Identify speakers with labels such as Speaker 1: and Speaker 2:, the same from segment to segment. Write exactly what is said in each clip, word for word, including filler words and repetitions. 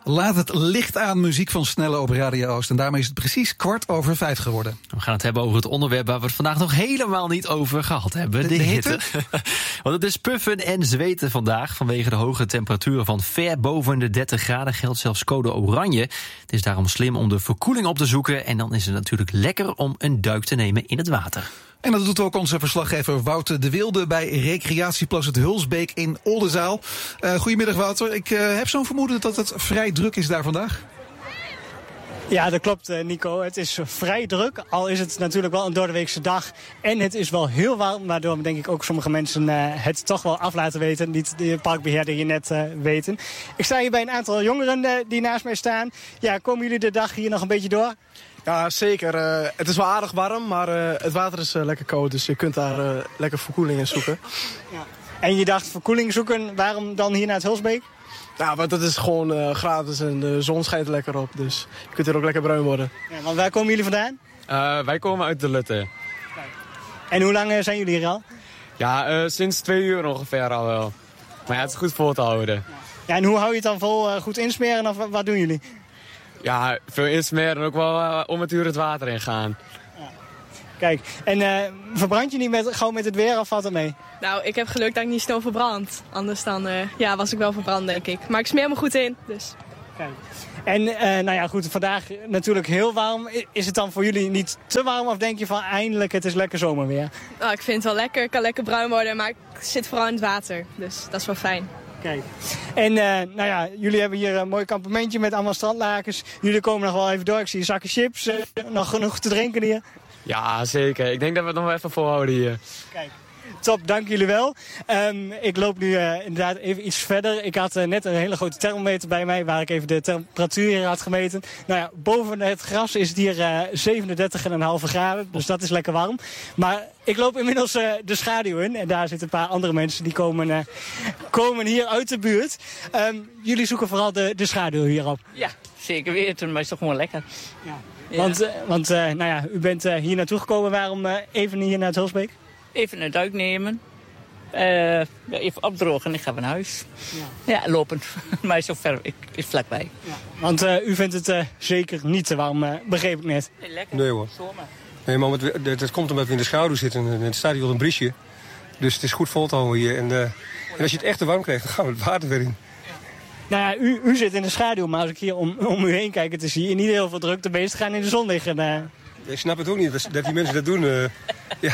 Speaker 1: Laat het licht aan, muziek van Snelle op Radio Oost. En daarmee is het precies kwart over vijf geworden.
Speaker 2: We gaan het hebben over het onderwerp waar we het vandaag nog helemaal niet over gehad hebben. De, de, de hitte. hitte. Want het is puffen en zweten vandaag. Vanwege de hoge temperaturen van ver boven de dertig graden geldt zelfs code oranje. Het is daarom slim om de verkoeling op te zoeken. En dan is het natuurlijk lekker om een duik te nemen in het water.
Speaker 1: En dat doet ook onze verslaggever Wouter de Wilde bij Recreatieplas het Hulsbeek in Oldenzaal. Uh, goedemiddag Wouter, ik uh, heb zo'n vermoeden dat het vrij druk is daar vandaag.
Speaker 3: Ja, dat klopt Nico. Het is vrij druk, al is het natuurlijk wel een doordeweekse dag. En het is wel heel warm, waardoor denk ik ook sommige mensen uh, het toch wel af laten weten. Niet de parkbeheerder hier net uh, weten. Ik sta hier bij een aantal jongeren uh, die naast mij staan. Ja, komen jullie de dag hier nog een beetje door?
Speaker 4: Ja, zeker. Uh, het is wel aardig warm, maar uh, het water is uh, lekker koud. Dus je kunt daar uh, lekker verkoeling in zoeken.
Speaker 3: Ja. En je dacht verkoeling zoeken, waarom dan hier naar het Hulsbeek?
Speaker 4: Ja, want dat is gewoon uh, gratis en de zon schijnt er lekker op. Dus je kunt hier ook lekker bruin worden.
Speaker 3: Ja, want waar komen jullie vandaan?
Speaker 5: Uh, wij komen uit de Lutte.
Speaker 3: En hoe lang uh, zijn jullie hier al?
Speaker 5: Ja, uh, sinds twee uur ongeveer al wel. Maar ja, het is goed vol te houden.
Speaker 3: Ja, en hoe hou je het dan vol? Uh, goed insmeren of wat doen jullie?
Speaker 5: Ja, veel insmeren en ook wel uh, om het uur het water in gaan.
Speaker 3: Ja. Kijk, en uh, verbrand je niet met, gewoon met het weer of valt het mee?
Speaker 6: Nou, ik heb geluk dat ik niet snel verbrand. Anders dan uh, ja, was ik wel verbrand, denk ik. Maar ik smeer me goed in, dus...
Speaker 3: Kijk. En uh, nou ja, goed, vandaag natuurlijk heel warm. Is het dan voor jullie niet te warm of denk je van eindelijk het is lekker zomerweer?
Speaker 6: Nou, ik vind het wel lekker. Ik kan lekker bruin worden, maar ik zit vooral in het water. Dus dat is wel fijn.
Speaker 3: Kijk. En uh, nou ja, jullie hebben hier een mooi kampementje met allemaal strandlakens. Jullie komen nog wel even door. Ik zie zakken chips. Uh, nog genoeg te drinken hier.
Speaker 5: Ja, zeker. Ik denk dat we het nog wel even volhouden hier.
Speaker 3: Kijk. Top, dank jullie wel. Um, ik loop nu uh, inderdaad even iets verder. Ik had uh, net een hele grote thermometer bij mij waar ik even de temperatuur hier had gemeten. Nou ja, boven het gras is het hier uh, zevenendertig komma vijf graden, dus dat is lekker warm. Maar ik loop inmiddels uh, de schaduw in en daar zitten een paar andere mensen die komen, uh, komen hier uit de buurt. Um, jullie zoeken vooral de, de schaduw hierop.
Speaker 7: Ja, zeker weten, maar het is toch gewoon lekker.
Speaker 3: Ja. Ja. Want, uh, want uh, nou ja, u bent uh, hier naartoe gekomen. Waarom uh, even hier naar het Hulsbeek?
Speaker 7: Even een duik nemen. Uh, even opdrogen en ik ga naar huis. Ja, ja lopend. Maar is zo ver, ik, is vlakbij. Ja.
Speaker 3: Want uh, u vindt het uh, zeker niet te warm, uh, begreep ik net.
Speaker 7: Nee, lekker.
Speaker 8: Nee hoor.
Speaker 7: Zomer.
Speaker 8: Nee, maar het, het, het komt omdat we in de schaduw zitten. En het staat hier wel een briesje. Dus het is goed vol te houden hier. En, uh, en als je het echt te warm krijgt, dan gaan we het water weer in.
Speaker 3: Nou ja, u, u zit in de schaduw, maar als ik hier om, om u heen kijk, het is hier niet heel veel druk. De beesten gaan in de zon liggen. Uh.
Speaker 8: Ik snap het ook niet, dat, dat die mensen dat doen. Uh, ja.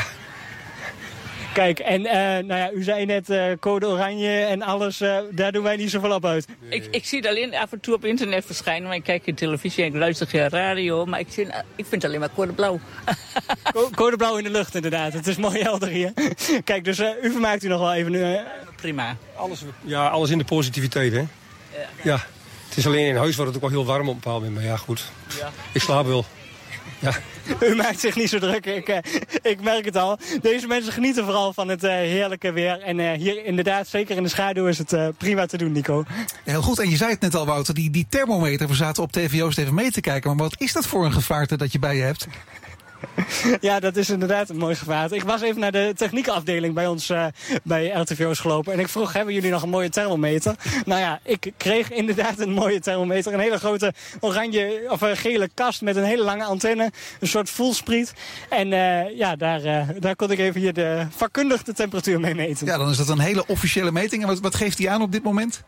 Speaker 3: Kijk, en uh, nou ja, u zei net uh, code oranje en alles, uh, daar doen wij niet zoveel op uit.
Speaker 7: Nee. Ik, ik zie het alleen af en toe op internet verschijnen, maar ik kijk je televisie en ik luister geen radio, maar ik, zie, ik vind alleen maar code blauw.
Speaker 3: Code blauw in de lucht inderdaad, het is mooi helder hier. Kijk, dus uh, u vermaakt u nog wel even nu. Uh...
Speaker 7: Prima.
Speaker 8: Alles, ja, alles in de positiviteit, hè? Ja. Ja. Het is alleen in huis wordt het ook wel heel warm op een bepaald moment, maar ja, goed. Ja. Ik slaap wel. Ja.
Speaker 3: U maakt zich niet zo druk, ik, uh, ik merk het al. Deze mensen genieten vooral van het uh, heerlijke weer. En uh, hier inderdaad, zeker in de schaduw, is het uh, prima te doen, Nico.
Speaker 1: Heel goed, en je zei het net al, Wouter, die, die thermometer, we zaten op T V Oost even mee te kijken. Maar wat is dat voor een gevaarte dat je bij je hebt?
Speaker 3: Ja, dat is inderdaad een mooi gevaarte. Ik was even naar de techniekafdeling bij ons uh, bij R T V Oost gelopen. En ik vroeg, hebben jullie nog een mooie thermometer? Nou ja, ik kreeg inderdaad een mooie thermometer. Een hele grote oranje of uh, gele kast met een hele lange antenne. Een soort voelspriet. En uh, ja, daar, uh, daar kon ik even hier de vakkundig de temperatuur mee meten.
Speaker 1: Ja, dan is dat een hele officiële meting. En wat, wat geeft die aan op dit moment?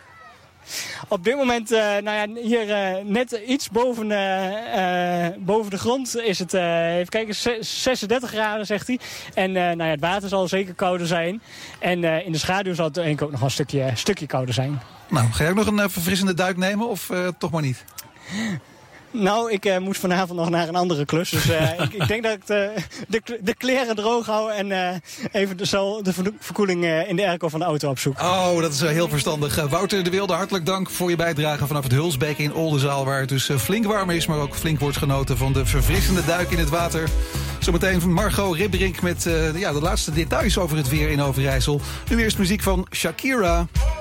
Speaker 3: Op dit moment, uh, nou ja, hier uh, net iets boven, uh, uh, boven de grond is het, uh, even kijken, zesendertig graden, zegt hij. En uh, nou ja, het water zal zeker kouder zijn. En uh, in de schaduw zal het denk ik ook nog een stukje, stukje kouder zijn.
Speaker 1: Nou, ga je ook nog een uh, verfrissende duik nemen of uh, toch maar niet?
Speaker 3: Nou, ik uh, moet vanavond nog naar een andere klus. Dus uh, ik, ik denk dat ik de, de, de kleren droog hou en uh, even de, zo de verkoeling uh, in de airco van de auto opzoek.
Speaker 1: Oh, dat is uh, heel verstandig. Uh, Wouter de Wilde, hartelijk dank voor je bijdrage vanaf het Hulsbeek in Oldenzaal. Waar het dus uh, flink warm is, maar ook flink wordt genoten van de verfrissende duik in het water. Zometeen van Margot Ribberink met uh, ja, de laatste details over het weer in Overijssel. Nu eerst muziek van Shakira.